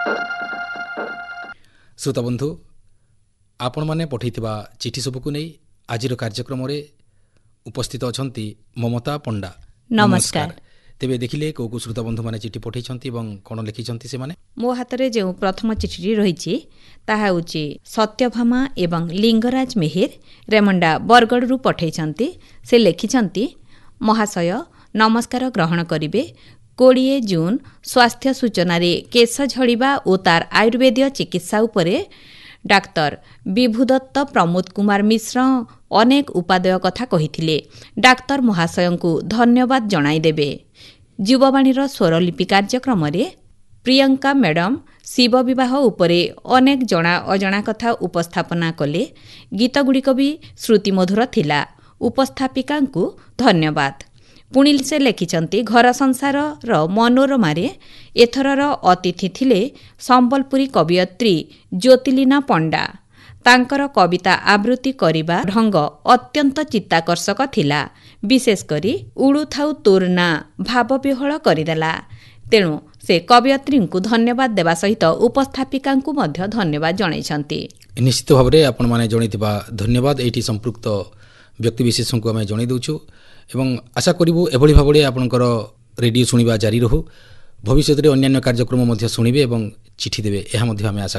श्रोता बंधु आपण मैंने पठेइथिबा चिठी सबको नहीं आजिर कार्यक्रम उपस्थित अछंती ममता पंडा। नमस्कार। तेबे देखिले को श्रोता बंधु माने चिठी पठेइछंती एवं कोन लिखिछंती से माने मो हातरे जे प्रथम चिठी रहिछि ताहा होछि सत्यभामा एवं लिंगराज मेहेर रेमंडा बरगड़रू पठेइछंती। से लिखिछंती महाशय नमस्कार ग्रहण करिवे 20 जून स्वास्थ्य सूचना रे केश झड़िबा ओ तार आयुर्वेदीय चिकित्सा उपरे डाक्तर विभुदत्त प्रमोद कुमार मिश्र अनेक उपादेय कथा कहिथिले। डाक्तर महाशयंकु धन्यवाद जणाई देबे। जीववाणीर स्वरलिपि कार्यक्रम रे प्रियंका मैडम शिव विवाह उपरे अनेक जणा अजणा कथा उपस्थापना कले। गीतगुड़िक भी श्रुतिमधुर थिला। उपस्थापिकांकु धन्यवाद। पुणी से लिखिछंती घर संसार र मनोरमारे एथरर अतिथि थिले संबलपुरी कवियत्री ज्योतिलीना पंडा। तांकर कविता आवृत्ति करिबा ढंग अत्यंत चित्ताकर्षक थिला। विशेष करी उड़ू थाउ तोर ना भाव विहल करिदेला। तेणु से कवियत्रीଙ୍କୁ धन्यवाद देवा सहित उपस्थापिकांकु मध्य धन्यवाद जणाइछंती। निश्चित भाव में आपण माने जणैतिबा धन्यवाद एठी संपृक्त व्यक्तिविशेषଙ୍କୁ आमे जणाइ दउछु एवं आशा करिबु एभଳି भाबरे आपनकर रेडियो सुनिबा जारी रहू। भविष्य रे अन्य कार्यक्रम मध्य सुनिबे एवं चिठी देबे एहा मध्य आमे आशा